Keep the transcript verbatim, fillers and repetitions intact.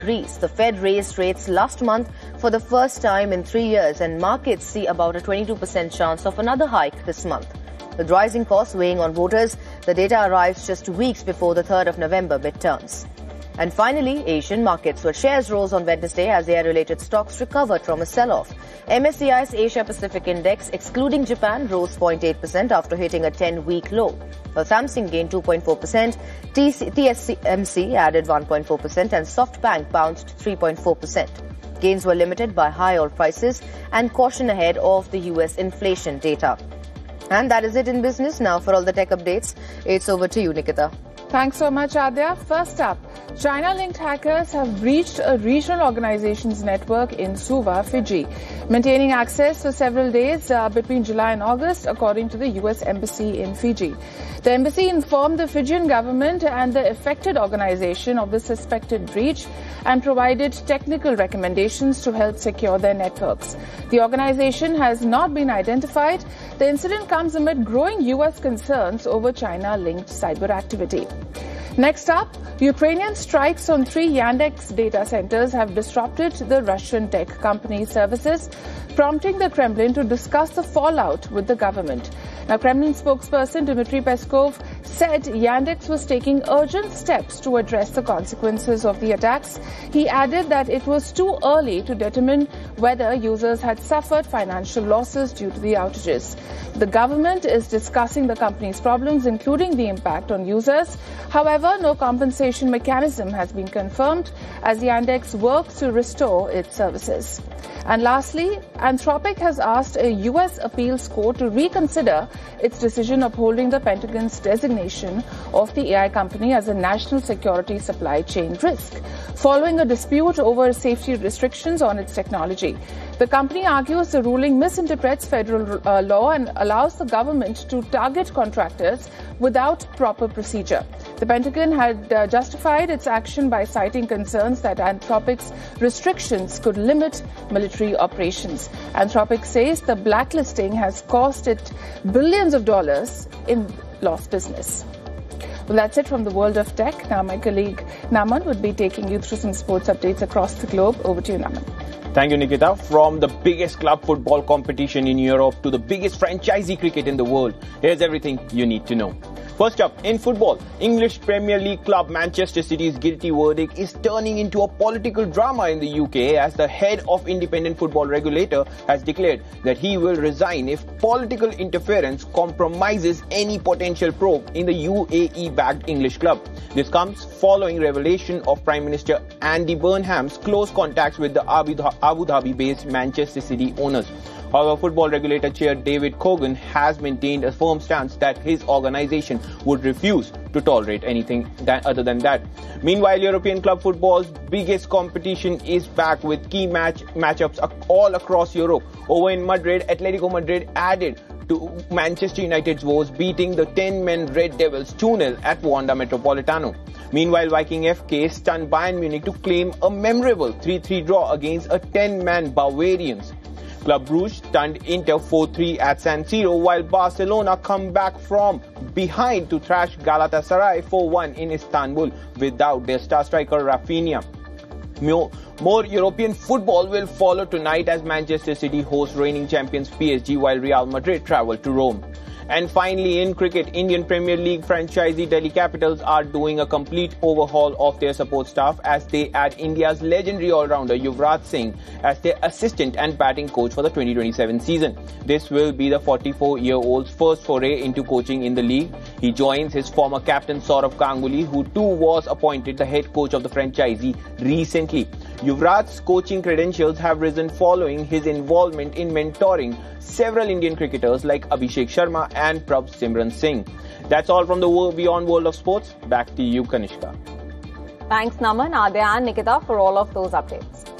Greece. The Fed raised rates last month for the first time in three years, and markets see about a twenty-two percent chance of another hike this month. With rising costs weighing on voters, the data arrives just weeks before the third of November midterms. And finally, Asian markets, where shares rose on Wednesday as air-related stocks recovered from a sell-off. M S C I's Asia Pacific Index, excluding Japan, rose zero point eight percent after hitting a ten-week low. While Samsung gained two point four percent, T S M C added one point four percent and SoftBank bounced three point four percent. Gains were limited by high oil prices and caution ahead of the U S inflation data. And that is it in business. Now for all the tech updates, it's over to you, Nikita. Thanks so much, Adya. First up, China-linked hackers have breached a regional organizations network in Suva, Fiji, maintaining access for several days uh, between July and August, according to the U S Embassy in Fiji. The embassy informed the Fijian government and the affected organization of the suspected breach and provided technical recommendations to help secure their networks. The organization has not been identified. The incident comes amid growing U S concerns over China-linked cyber activity. Next up, Ukrainian strikes on three Yandex data centers have disrupted the Russian tech company's services, prompting the Kremlin to discuss the fallout with the government. Now, Kremlin spokesperson Dmitry Peskov said Yandex was taking urgent steps to address the consequences of the attacks. He added that it was too early to determine whether users had suffered financial losses due to the outages. The government is discussing the company's problems, including the impact on users. However, no compensation mechanism has been confirmed as Yandex works to restore its services. And lastly, Anthropic has asked a U S appeals court to reconsider its decision upholding the Pentagon's designation of the A I company as a national security supply chain risk, following a dispute over safety restrictions on its technology. The company argues the ruling misinterprets federal uh, law and allows the government to target contractors without proper procedure. The Pentagon had uh, justified its action by citing concerns that Anthropic's restrictions could limit military operations. Anthropic says the blacklisting has cost it billions of dollars in lost business. Well, that's it from the world of tech. Now my colleague Naman would be taking you through some sports updates across the globe. Over to you, Naman. Thank you, Nikita. From the biggest club football competition in Europe to the biggest franchisee cricket in the world, here's everything you need to know. First up, in football, English Premier League club Manchester City's guilty verdict is turning into a political drama in the U K as the head of independent football regulator has declared that he will resign if political interference compromises any potential probe in the U A E-backed English club. This comes following revelation of Prime Minister Andy Burnham's close contacts with the Abu Dhabi-based Manchester City owners. However, football regulator chair David Cogan has maintained a firm stance that his organization would refuse to tolerate anything that, other than that. Meanwhile, European club football's biggest competition is back with key match matchups all across Europe. Over in Madrid, Atletico Madrid added to Manchester United's woes, beating the ten-man Red Devils two nil at Wanda Metropolitano. Meanwhile, Viking F K stunned Bayern Munich to claim a memorable three three draw against a ten-man Bavarians. Club Brugge stunned Inter four three at San Siro, while Barcelona come back from behind to thrash Galatasaray four one in Istanbul without their star striker Rafinha. More, more European football will follow tonight as Manchester City hosts reigning champions P S G while Real Madrid travel to Rome. And finally, in cricket, Indian Premier League franchisee Delhi Capitals are doing a complete overhaul of their support staff as they add India's legendary all-rounder Yuvraj Singh as their assistant and batting coach for the twenty twenty-seven season. This will be the forty-four-year-old's first foray into coaching in the league. He joins his former captain Saurav Ganguly, who too was appointed the head coach of the franchisee recently. Yuvraj's coaching credentials have risen following his involvement in mentoring several Indian cricketers like Abhishek Sharma and Prabh Simran Singh. That's all from the Beyond World of Sports. Back to you, Kanishka. Thanks, Naman, Adya and Nikita for all of those updates.